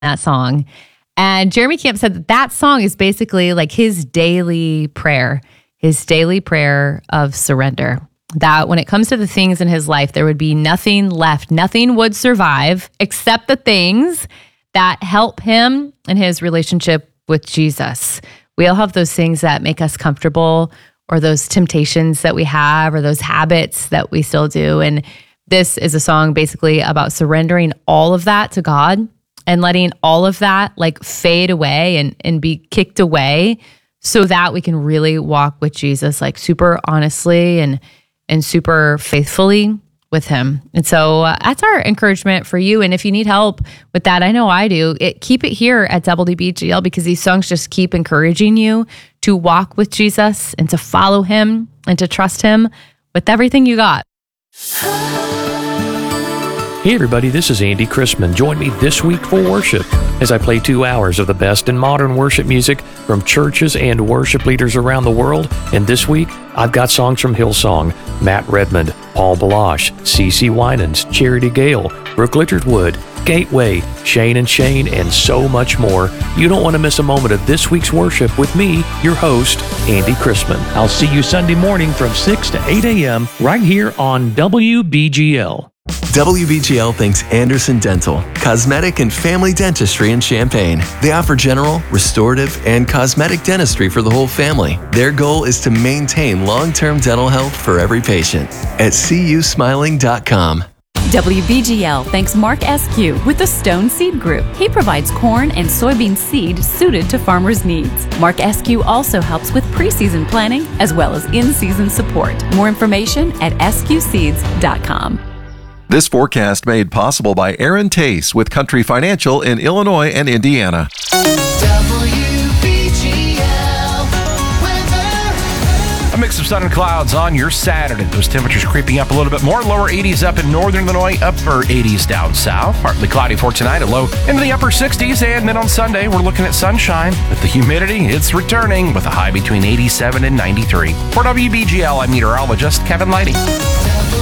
that song. And Jeremy Camp said that that song is basically like his daily prayer of surrender. That when it comes to the things in his life, there would be nothing left. Nothing would survive except the things that help him in his relationship with Jesus. We all have those things that make us comfortable, or those temptations that we have, or those habits that we still do. And this is a song basically about surrendering all of that to God and letting all of that like fade away and be kicked away, so that we can really walk with Jesus like super honestly and super faithfully with him. And so that's our encouragement for you. And if you need help with that, I know I do, keep it here at WBGL, because these songs just keep encouraging you to walk with Jesus and to follow him and to trust him with everything you got. Hey everybody, this is Andy Chrisman. Join me this week for worship as I play 2 hours of the best in modern worship music from churches and worship leaders around the world. And this week, I've got songs from Hillsong, Matt Redmond, Paul Balash, CeCe Winans, Charity Gale, Brooke Littlewood, Gateway, Shane and Shane, and so much more. You don't want to miss a moment of this week's worship with me, your host, Andy Chrisman. I'll see you Sunday morning from 6 to 8 a.m. right here on WBGL. WBGL thanks Anderson Dental, cosmetic and family dentistry in Champaign. They offer general, restorative, and cosmetic dentistry for the whole family. Their goal is to maintain long-term dental health for every patient at CUSmiling.com. WBGL thanks Mark Eskew with the Stone Seed Group. He provides corn and soybean seed suited to farmers' needs. Mark Eskew also helps with preseason planning as well as in-season support. More information at SKUseeds.com. This forecast made possible by Aaron Tace with Country Financial in Illinois and Indiana. A mix of sun and clouds on your Saturday. Those temperatures creeping up a little bit more. Lower 80s up in northern Illinois, upper 80s down south. Partly cloudy for tonight, a low into the upper 60s. And then on Sunday, we're looking at sunshine. With the humidity, it's returning with a high between 87 and 93. For WBGL, I'm meteorologist Kevin Lighty.